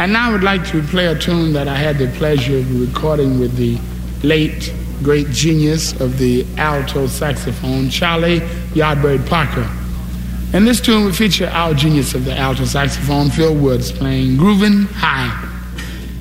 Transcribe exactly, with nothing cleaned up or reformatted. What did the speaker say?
And now I would like to play a tune that I had the pleasure of recording with the late, great genius of the alto saxophone, Charlie Yardbird Parker. And this tune will feature our genius of the alto saxophone, Phil Woods, playing Groovin' High.